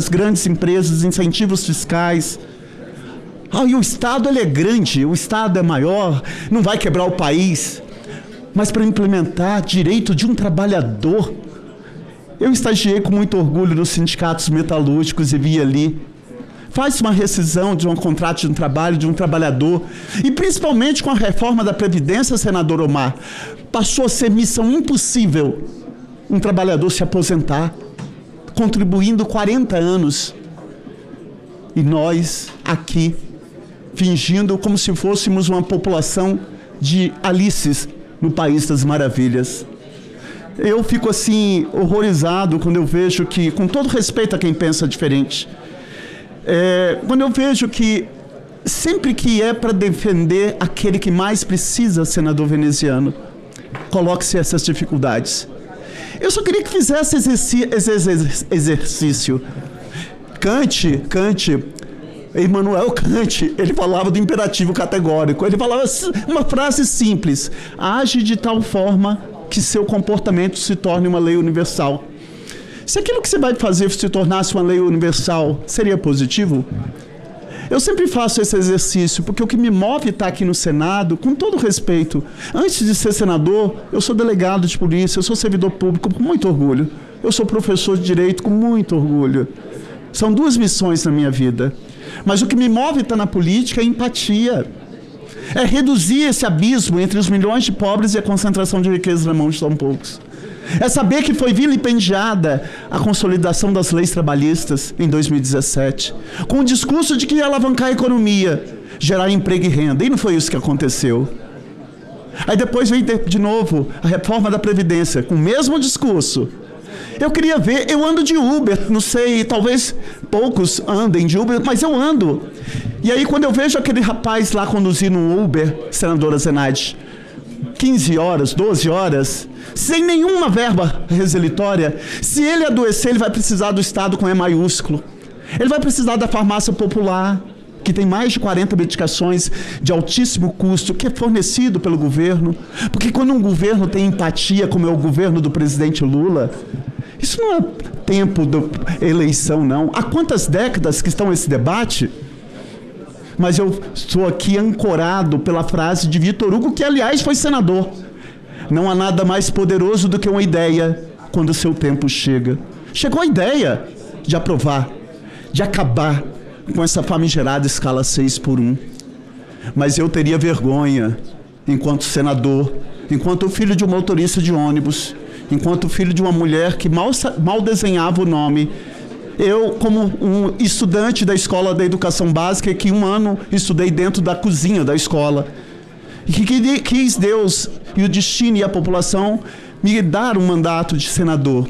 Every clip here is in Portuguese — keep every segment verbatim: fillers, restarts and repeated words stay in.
grandes empresas, incentivos fiscais. Ah, e o Estado ele é grande, o Estado é maior, não vai quebrar o país. Mas para implementar direito de um trabalhador, eu estagiei com muito orgulho nos sindicatos metalúrgicos e vi ali. Faz uma rescisão de um contrato de um trabalho, de um trabalhador, e principalmente com a reforma da Previdência, senador Omar, passou a ser missão impossível um trabalhador se aposentar, contribuindo quarenta anos. E nós, aqui, fingindo como se fôssemos uma população de Alices no País das Maravilhas. Eu fico assim, horrorizado quando eu vejo que, com todo respeito a quem pensa diferente, é, quando eu vejo que, sempre que é para defender aquele que mais precisa, senador veneziano, coloque-se essas dificuldades. Eu só queria que fizesse exerci esse exercício. Kant, Kant, Immanuel Kant, ele falava do imperativo categórico. Ele falava uma frase simples: age de tal forma que seu comportamento se torne uma lei universal. Se aquilo que você vai fazer se tornasse uma lei universal, seria positivo? Eu sempre faço esse exercício, porque o que me move estar aqui no Senado, com todo respeito, antes de ser senador, eu sou delegado de polícia, eu sou servidor público com muito orgulho. Eu sou professor de direito com muito orgulho. São duas missões na minha vida. Mas o que me move estar na política é empatia. É reduzir esse abismo entre os milhões de pobres e a concentração de riqueza na mão de tão poucos. É saber que foi vilipendiada a consolidação das leis trabalhistas em dois mil e dezessete, com o discurso de que ia alavancar a economia, gerar emprego e renda, e não foi isso que aconteceu. Aí depois vem de novo a reforma da Previdência, com o mesmo discurso. Eu queria ver, eu ando de Uber, não sei, talvez poucos andem de Uber, mas eu ando. E aí quando eu vejo aquele rapaz lá conduzindo um Uber, senadora Zenaide, quinze horas, doze horas, sem nenhuma verba resilitória, se ele adoecer, ele vai precisar do Estado com E maiúsculo. Ele vai precisar da farmácia popular, que tem mais de quarenta medicações de altíssimo custo, que é fornecido pelo governo. Porque quando um governo tem empatia, como é o governo do presidente Lula, isso não é tempo da eleição, não. Há quantas décadas que estão esse debate? Mas eu estou aqui ancorado pela frase de Vitor Hugo, que, aliás, foi senador. Não há nada mais poderoso do que uma ideia quando o seu tempo chega. Chegou a ideia de aprovar, de acabar com essa famigerada escala seis por um. Mas eu teria vergonha, enquanto senador, enquanto filho de um motorista de ônibus, enquanto filho de uma mulher que mal, mal desenhava o nome. Eu, como um estudante da escola da educação básica, que um ano estudei dentro da cozinha da escola, e que quis Deus e o destino e a população me dar um mandato de senador,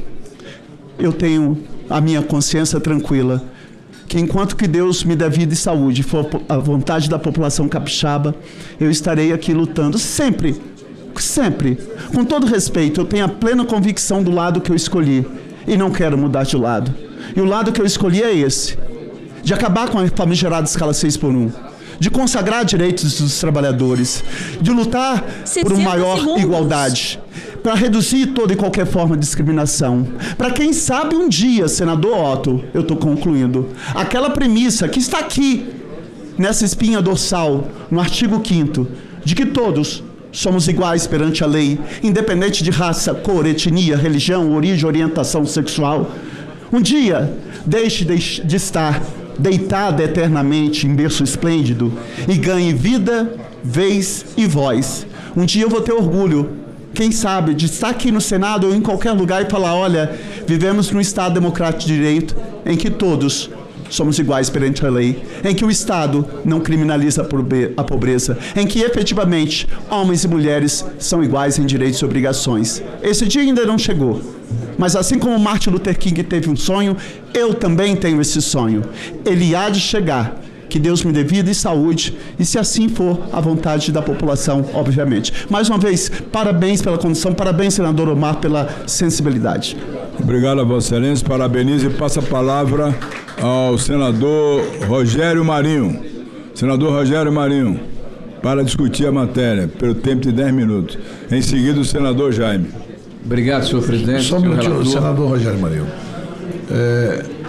eu tenho a minha consciência tranquila, que enquanto que Deus me der vida e saúde, for a vontade da população capixaba, eu estarei aqui lutando sempre, sempre, com todo respeito. Eu tenho a plena convicção do lado que eu escolhi e não quero mudar de lado. E o lado que eu escolhi é esse, de acabar com a famigerada escala seis por um, de consagrar direitos dos trabalhadores, de lutar por uma maior segundos. igualdade, para reduzir toda e qualquer forma de discriminação. Para quem sabe um dia, senador Otto, eu estou concluindo, aquela premissa que está aqui, nessa espinha dorsal, no artigo quinto, de que todos somos iguais perante a lei, independente de raça, cor, etnia, religião, origem, orientação sexual. Um dia, deixe de estar deitada eternamente em berço esplêndido e ganhe vida, vez e voz. Um dia eu vou ter orgulho, quem sabe, de estar aqui no Senado ou em qualquer lugar e falar: olha, vivemos num Estado democrático de direito em que todos somos iguais perante a lei, em que o Estado não criminaliza a pobreza, em que efetivamente homens e mulheres são iguais em direitos e obrigações. Esse dia ainda não chegou, mas assim como Martin Luther King teve um sonho, eu também tenho esse sonho. Ele há de chegar. Que Deus me dê vida e saúde, e se assim for, a vontade da população, obviamente. Mais uma vez, parabéns pela condução, parabéns, senador Omar, pela sensibilidade. Obrigado a Vossa Excelência, parabenizo e passo a palavra ao senador Rogério Marinho. Senador Rogério Marinho, para discutir a matéria, pelo tempo de dez minutos. Em seguida, o senador Jaime. Obrigado, senhor presidente. Só um minutinho, senador Rogério Marinho. É...